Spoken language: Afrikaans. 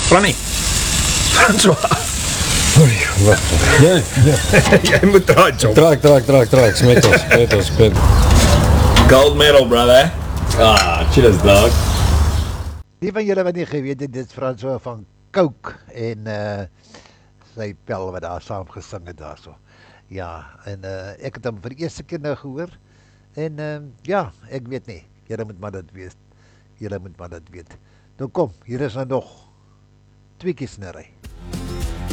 Franny. François. Oei, wacht. Ja. Jy moet draai, John. Draak. Smet ons. Gold medal, brother. Cheers, dog. Die van julle wat nie geweet het, dit is François van Coke en sy pel wat daar saam gesing het daar so. Ja, en ek het hom vir die eerste keer nou gehoor en ja, ek weet nie, julle moet maar dit weet. Nou kom, hier is nou nog 2 keer snery.